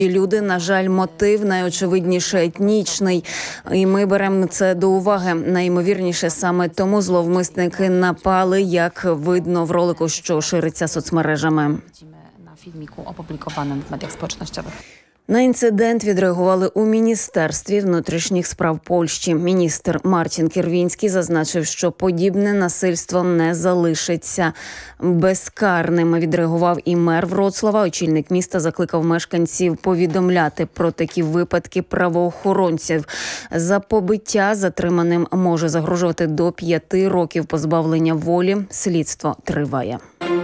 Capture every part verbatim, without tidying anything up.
Люди, на жаль, мотив найочевидніше етнічний. І ми беремо це до уваги. Найімовірніше саме тому зловмисники напали, як видно в ролику, що шириться соцмережами. На фільміку, опублікованому в медіях społecznościowych. На інцидент відреагували у Міністерстві внутрішніх справ Польщі. Міністр Мартін Кірвінський зазначив, що подібне насильство не залишиться безкарним. Відреагував і мер Вроцлава. Очільник міста закликав мешканців повідомляти про такі випадки правоохоронців. За побиття затриманим може загрожувати до п'яти років позбавлення волі. Слідство триває.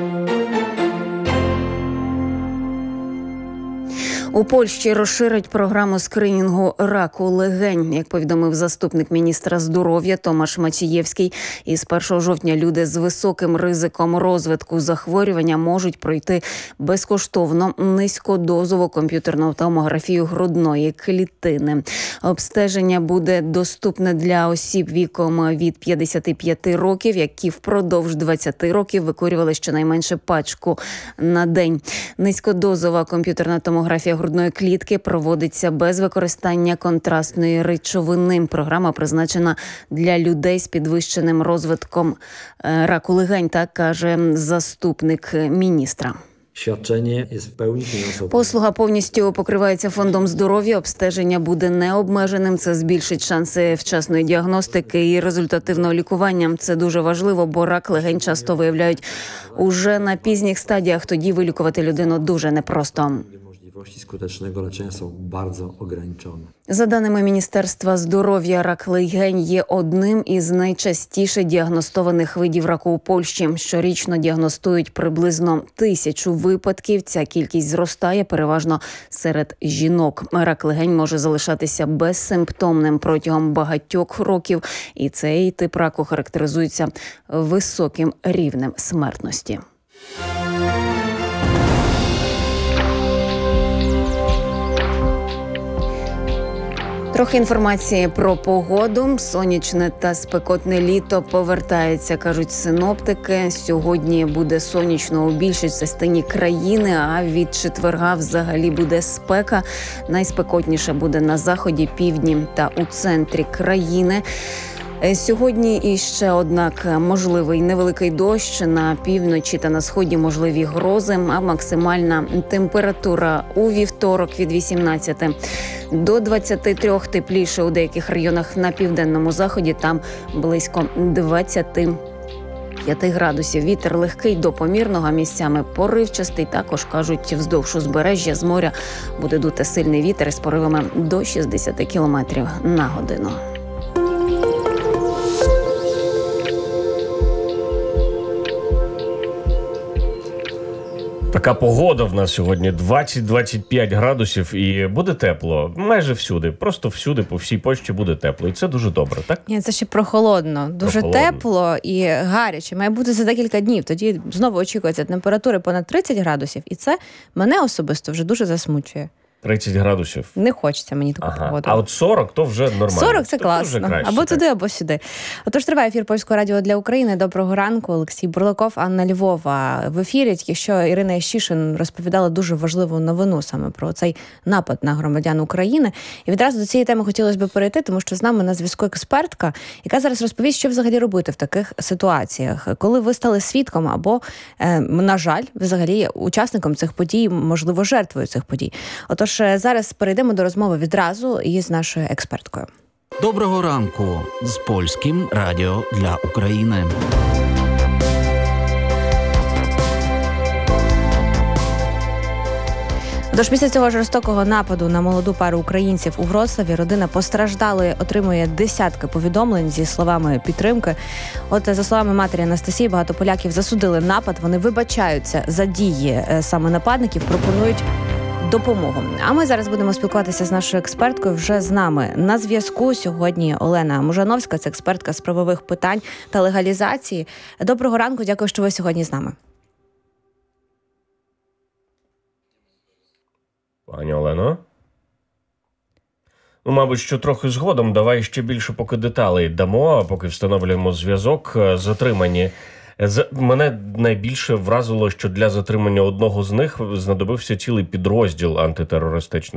У Польщі розширять програму скринінгу раку легень. Як повідомив заступник міністра здоров'я Томаш Мацієвський, із першого жовтня люди з високим ризиком розвитку захворювання можуть пройти безкоштовно низькодозову комп'ютерну томографію грудної клітини. Обстеження буде доступне для осіб віком від п'ятдесят п'ять років, які впродовж двадцяти років викурювали щонайменше пачку на день. Низькодозова комп'ютерна томографія грудної клітки проводиться без використання контрастної речовини. Програма призначена для людей з підвищеним розвитком раку легень, так каже заступник міністра. Послуга повністю покривається фондом здоров'я. Обстеження буде необмеженим. Це збільшить шанси вчасної діагностики і результативного лікування. Це дуже важливо, бо рак легень часто виявляють уже на пізніх стадіях. Тоді вилікувати людину дуже непросто. Skutecznego leczenia są bardzo ograniczone. За даними Міністерства здоров'я, рак легень є одним із найчастіше діагностованих видів раку у Польщі. Щорічно діагностують приблизно тисячу випадків. Ця кількість зростає переважно серед жінок. Рак легень може залишатися безсимптомним протягом багатьох років, і цей тип раку характеризується високим рівнем смертності. Трохи інформації про погоду. Сонячне та спекотне літо повертається, кажуть синоптики. Сьогодні буде сонячно у більшій частині країни, а від четверга взагалі буде спека. Найспекотніше буде на заході, півдні та у центрі країни. Сьогодні іще, однак, можливий невеликий дощ, на півночі та на сході можливі грози, а максимальна температура у вівторок від вісімнадцяти до двадцяти трьох, тепліше у деяких районах на південному заході, там близько двадцяти п'яти градусів. Вітер легкий до помірного, місцями поривчастий. Також, кажуть, вздовж узбережжя з моря буде дути сильний вітер з поривами до шістдесят кілометрів на годину. Така погода в нас сьогодні двадцять - двадцять п'ять градусів і буде тепло. Майже всюди. Просто всюди, по всій Польщі буде тепло. І це дуже добре, так? Ні, це ще прохолодно. Дуже прохолодно. Тепло і гаряче. Має бути за декілька днів. Тоді знову очікується температури понад тридцять градусів. І це мене особисто вже дуже засмучує. тридцять градусів. Не хочеться мені таку ага. погоду. А от сорок, то вже нормально. сорок – це класно. Краще, або так. туди, або сюди. Отож, триває ефір Польського радіо для України. Доброго ранку. Олексій Бурлаков, Анна Львова в ефірі. Тільки що Ірина Ящишин розповідала дуже важливу новину саме про цей напад на громадян України. І відразу до цієї теми хотілося б перейти, тому що з нами на зв'язку експертка, яка зараз розповість, що взагалі робити в таких ситуаціях. Коли ви стали свідком або, е, на жаль, взагалі учасником цих подій, можливо, жертвою цих подій. Отож, зараз перейдемо до розмови відразу із нашою експерткою. Доброго ранку з Польським радіо для України. Тож після цього жорстокого нападу на молоду пару українців у Вроцлаві родина постраждалої отримує десятки повідомлень зі словами підтримки. От, за словами матері Анастасії, багато поляків засудили напад, вони вибачаються за дії саме нападників, пропонують допомогу. А ми зараз будемо спілкуватися з нашою експерткою. Вже з нами на зв'язку сьогодні Олена Мужановська, це експертка з правових питань та легалізації. Доброго ранку, дякую, що ви сьогодні з нами. Пані Олено? Ну, мабуть, що трохи згодом. Давай ще більше поки деталей дамо, поки встановлюємо зв'язок. Затримані З- Мене найбільше вразило, що для затримання одного з них знадобився цілий підрозділ антитерористичний.